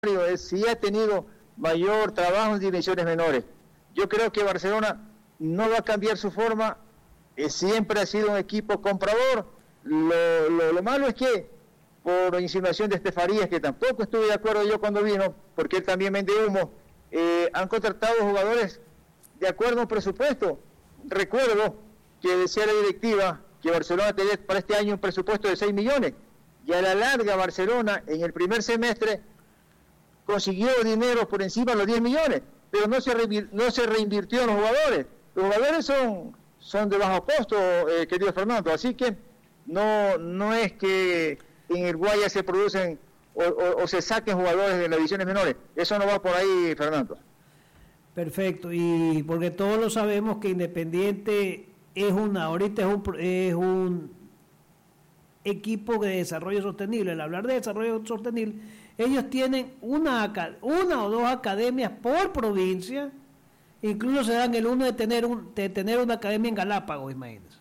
si ha tenido mayor trabajo en divisiones menores. Yo creo que Barcelona no va a cambiar su forma, siempre ha sido un equipo comprador. Lo malo es que, por insinuación de Farías, que tampoco estuve de acuerdo yo cuando vino, porque él también vende humo, han contratado jugadores de acuerdo a un presupuesto. Recuerdo que decía la directiva que Barcelona tenía para este año un presupuesto de 6 millones, y a la larga Barcelona en el primer semestre consiguió dinero por encima de los 10 millones, pero no se reinvirtió en los jugadores. Los jugadores son de bajo costo, querido Fernando, así que no es que en el Guaya se producen o se saquen jugadores de las divisiones menores. Eso no va por ahí, Fernando. Perfecto, y porque todos lo sabemos que Independiente ahorita es un equipo de desarrollo sostenible. Al hablar de desarrollo sostenible, ellos tienen una o dos academias por provincia, incluso se dan el uno de tener una academia en Galápagos, imagínense.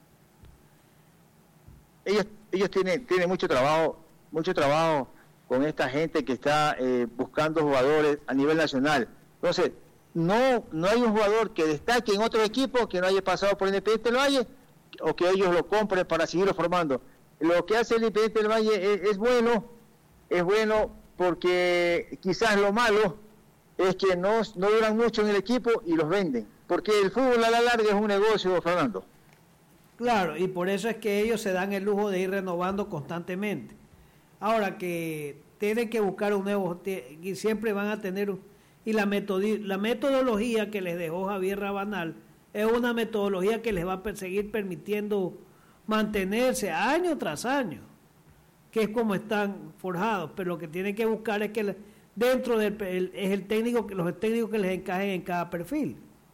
Ellos tienen mucho trabajo con esta gente que está buscando jugadores a nivel nacional. Entonces, no hay un jugador que destaque en otro equipo que no haya pasado por Independiente del Valle o que ellos lo compren para seguirlo formando. Lo que hace el Independiente del Valle es bueno porque quizás lo malo es que no duran mucho en el equipo y los venden, porque el fútbol a la larga es un negocio, Fernando. Claro, y por eso es que ellos se dan el lujo de ir renovando constantemente. Ahora que tienen que buscar un nuevo, y siempre van a tener y la metodología que les dejó Javier Rabanal es una metodología que les va a seguir permitiendo mantenerse año tras año, que es como están forjados, pero lo que tienen que buscar es que dentro los técnicos que les encajen en cada perfil.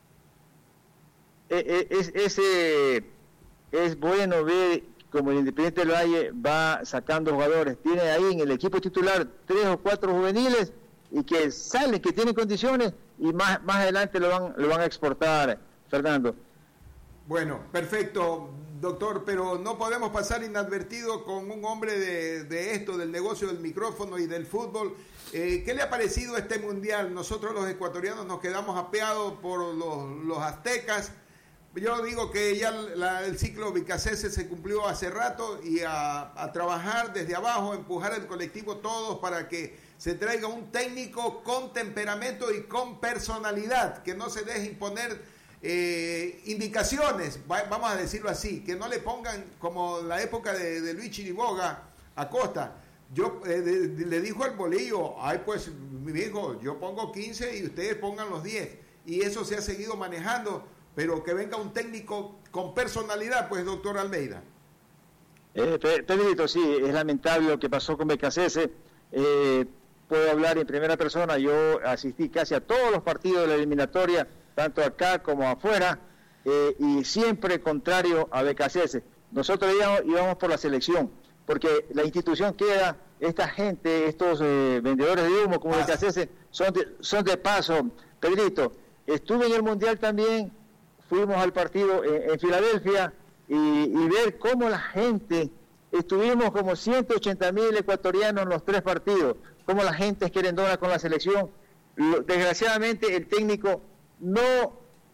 Es bueno ver como el Independiente del Valle va sacando jugadores. Tiene ahí en el equipo titular 3 o 4 juveniles y que salen, que tienen condiciones y más adelante lo van a exportar, Fernando. Bueno, perfecto, doctor, pero no podemos pasar inadvertido con un hombre de esto, del negocio del micrófono y del fútbol. ¿Qué le ha parecido este mundial? Nosotros los ecuatorianos nos quedamos apeados por los aztecas. Yo digo que ya el ciclo Bicacese se cumplió hace rato y a trabajar desde abajo, empujar el colectivo todos para que se traiga un técnico con temperamento y con personalidad, que no se deje imponer indicaciones, vamos a decirlo así, que no le pongan como la época de Luis Chiriboga a Costa. Yo le dijo al Bolillo, ay pues mi hijo, yo pongo 15 y ustedes pongan los 10, y eso se ha seguido manejando. Pero que venga un técnico con personalidad, pues, doctor Almeida. Pedrito, sí, es lamentable lo que pasó con Becasese. Puedo hablar en primera persona, yo asistí casi a todos los partidos de la eliminatoria, tanto acá como afuera, y siempre contrario a Becasese. Nosotros íbamos por la selección, porque la institución queda, esta gente, estos vendedores de humo como Becasese, son de paso. Pedrito, estuve en el Mundial también. Fuimos al partido en Filadelfia y ver cómo la gente, estuvimos como 180,000 ecuatorianos en los 3 partidos, cómo la gente es querendona con la selección. Desgraciadamente el técnico no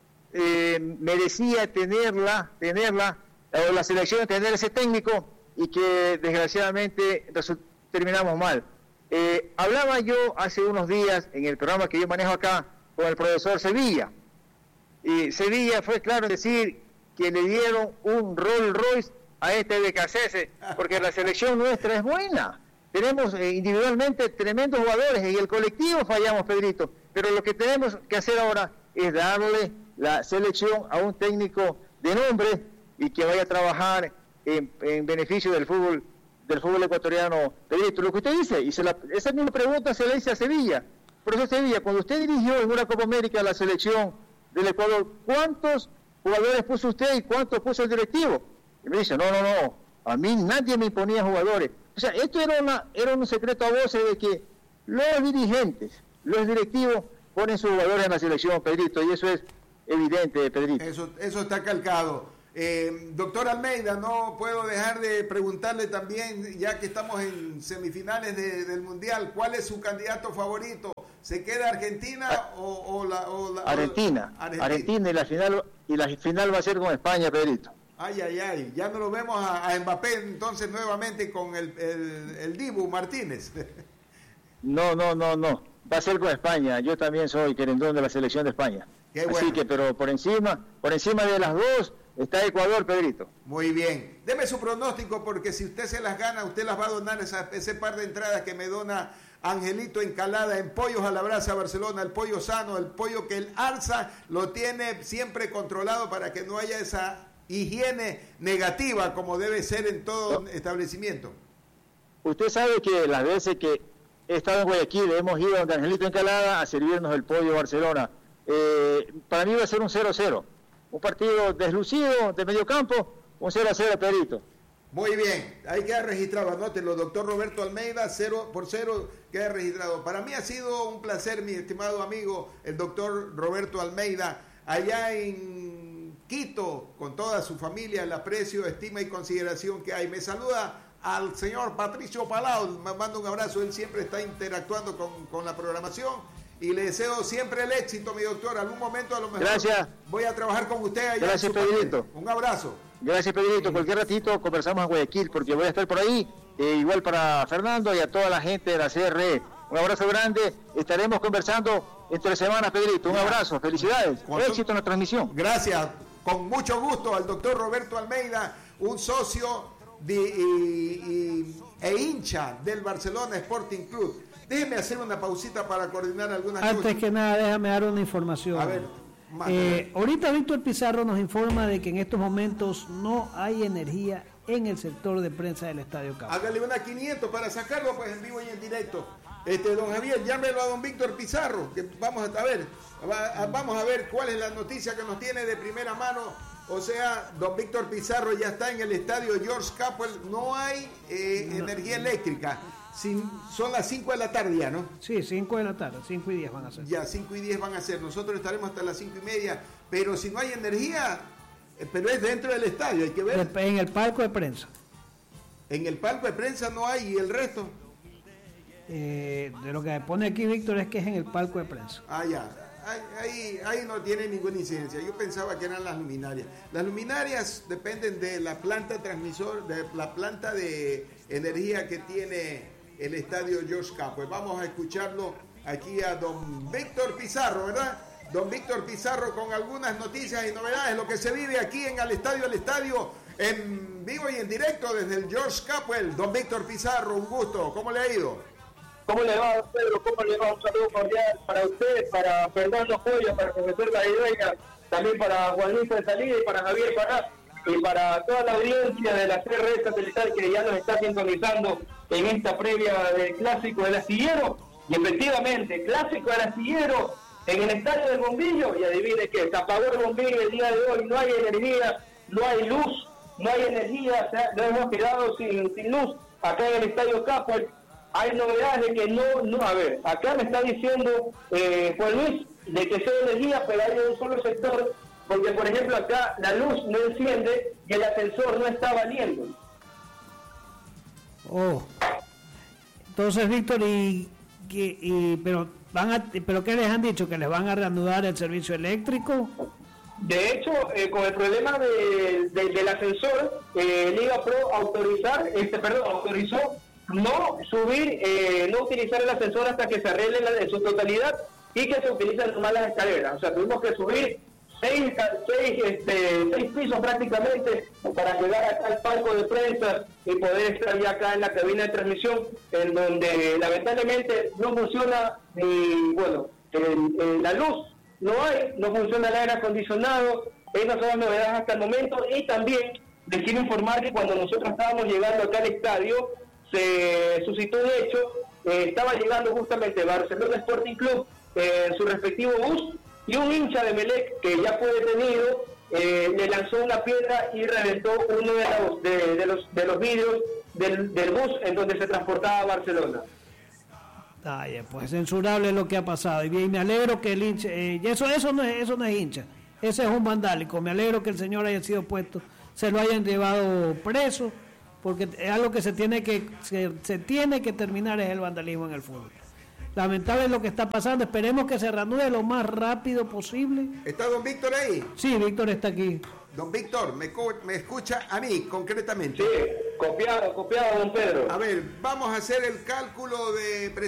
merecía tenerla, o la selección tener ese técnico, y que desgraciadamente terminamos mal. Hablaba yo hace unos días en el programa que yo manejo acá con el profesor Sevilla. Y Sevilla fue claro en decir que le dieron un Rolls Royce a este Becasese, porque la selección nuestra es buena. Tenemos individualmente tremendos jugadores y el colectivo fallamos, Pedrito. Pero lo que tenemos que hacer ahora es darle la selección a un técnico de nombre y que vaya a trabajar en beneficio del fútbol ecuatoriano. Pedrito, lo que usted dice, y esa misma pregunta se le hice a Sevilla. Profesor Sevilla, cuando usted dirigió en una Copa América la selección del Ecuador, ¿cuántos jugadores puso usted y cuántos puso el directivo? Y me dice, no, a mí nadie me imponía jugadores. O sea, esto era un secreto a voces de que los dirigentes, los directivos ponen sus jugadores en la selección, Pedrito, y eso es evidente, Pedrito. Eso está calcado. Doctor Almeida, no puedo dejar de preguntarle también, ya que estamos en semifinales del Mundial, ¿cuál es su candidato favorito? ¿Se queda Argentina o la Argentina y la final va a ser con España, Pedrito? Ay, ya no lo vemos a Mbappé entonces nuevamente con el Dibu Martínez. No, va a ser con España. Yo también soy querendón de la selección de España. Qué bueno. Así que, pero por encima de las dos está Ecuador, Pedrito. Muy bien. Deme su pronóstico, porque si usted se las gana, usted las va a donar ese par de entradas que me dona Angelito Encalada en Pollos a la Brasa Barcelona, el pollo sano, el pollo que el Alza lo tiene siempre controlado para que no haya esa higiene negativa como debe ser en todo establecimiento. Usted sabe que las veces que he estado en Guayaquil hemos ido a Angelito Encalada a servirnos el pollo Barcelona. Para mí va a ser un 0-0, un partido deslucido de medio campo, un 0-0, Pedrito. Muy bien, ahí queda registrado, anótelo, doctor Roberto Almeida, 0-0 queda registrado. Para mí ha sido un placer, mi estimado amigo, el doctor Roberto Almeida, allá en Quito, con toda su familia, el aprecio, estima y consideración que hay. Me saluda al señor Patricio Palau, me manda un abrazo, él siempre está interactuando con la programación, y le deseo siempre el éxito, mi doctor. Algún momento a lo mejor voy a trabajar con usted allá. Gracias, Pedrito. Un abrazo. Gracias, Pedrito. Cualquier ratito conversamos en Guayaquil, porque voy a estar por ahí. Igual para Fernando y a toda la gente de la CRE. Un abrazo grande. Estaremos conversando entre semanas, Pedrito. Un abrazo. Felicidades. Éxito en la transmisión. Gracias. Con mucho gusto al doctor Roberto Almeida, un socio e hincha del Barcelona Sporting Club. Déjeme hacer una pausita para coordinar algunas cosas. Antes que nada, déjame dar una información. A ver. Ahorita Víctor Pizarro nos informa de que en estos momentos no hay energía en el sector de prensa del Estadio Cabo. Hágale una 500 para sacarlo pues en vivo y en directo. Don Javier, llámelo a don Víctor Pizarro, que vamos a ver cuál es la noticia que nos tiene de primera mano. O sea, don Víctor Pizarro ya está en el estadio George Capwell, no hay energía eléctrica. Son las 5 de la tarde ya, ¿no? Sí, 5 de la tarde, 5 y 10 van a ser. Ya, 5 y 10 van a ser. Nosotros estaremos hasta las 5 y media, pero si no hay energía, pero es dentro del estadio, hay que ver. En el palco de prensa. En el palco de prensa no hay, ¿y el resto? De lo que pone aquí Víctor es que es en el palco de prensa. Ah, ya. Ahí no tiene ninguna incidencia. Yo pensaba que eran las luminarias. Las luminarias dependen de la planta transmisor, de la planta de energía que tiene el estadio George Capwell. Vamos a escucharlo aquí a don Víctor Pizarro, ¿verdad? Don Víctor Pizarro con algunas noticias y novedades, lo que se vive aquí en el estadio, en vivo y en directo desde el George Capwell. Don Víctor Pizarro, un gusto. ¿Cómo le ha ido? ¿Cómo le va, Pedro? ¿Cómo le va? Un saludo cordial para usted, para Fernando Joya, para el profesor Gaidueña, también para Juan Luis de Salida y para Javier Pará, y para toda la audiencia de la CRE satelital que ya nos está sintonizando en esta previa del Clásico del Astillero. Y efectivamente, Clásico del Astillero en el Estadio del Bombillo, y adivine qué, se apagó el bombillo el día de hoy, no hay energía, no hay luz, no hay energía, o sea, nos hemos quedado sin luz acá en el Estadio Capwell. Hay novedades de que no, a ver, acá me está diciendo Juan Luis de que sea energía, pero hay un solo sector, porque por ejemplo acá la luz no enciende y el ascensor no está valiendo. Oh, entonces Víctor, pero ¿qué les han dicho? ¿Que les van a reanudar el servicio eléctrico? De hecho, con el problema del ascensor, Liga Pro autorizó no subir, no utilizar el ascensor hasta que se arregle en su totalidad y que se utilicen nomás las escaleras. O sea, tuvimos que subir seis pisos prácticamente para llegar acá al palco de prensa y poder estar ya acá en la cabina de transmisión, en donde lamentablemente no funciona la luz, no funciona el aire acondicionado. Esas son las novedades hasta el momento. Y también les quiero informar que cuando nosotros estábamos llegando acá al estadio, se suscitó un hecho. Estaba llegando justamente Barcelona Sporting Club en su respectivo bus, y un hincha de Melec que ya fue detenido le lanzó una piedra y reventó uno de los vidrios del bus en donde se transportaba a Barcelona. Pues censurable lo que ha pasado. Y bien, me alegro que el hincha, eso no es hincha. Ese es un vandálico. Me alegro que el señor haya sido puesto, se lo hayan llevado preso, porque es algo que se tiene que terminar, es el vandalismo en el fútbol. Lamentable lo que está pasando, esperemos que se reanude lo más rápido posible. ¿Está don Víctor ahí? Sí, Víctor está aquí. Don Víctor, ¿me escucha a mí concretamente? Sí, copiado, don Pedro. A ver, vamos a hacer el cálculo de